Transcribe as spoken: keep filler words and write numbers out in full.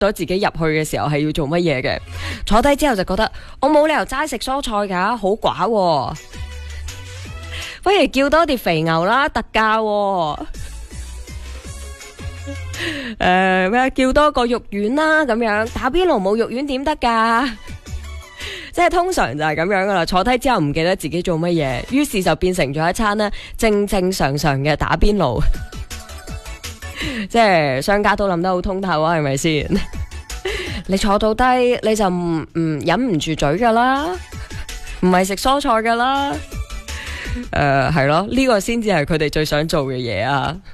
到自己入去嘅時候係要做乜嘢嘅。坐低之後就覺得我冇理由齋食蔬菜㗎，好寡喎，不如叫多碟肥牛啦，特價喎。誒咩、呃？叫多個肉丸啦，咁樣打邊爐冇肉丸點得噶？即係通常就係咁樣噶啦。坐低之後唔記得自己做乜嘢，於是就變成咗一餐呢正正常常嘅打邊爐。即係商家都諗得好通透啊，係咪先？你坐到低你就唔唔忍唔住嘴噶啦，唔係食蔬菜噶啦。誒、呃，係咯，呢、這個先至係佢哋最想做嘅嘢啊！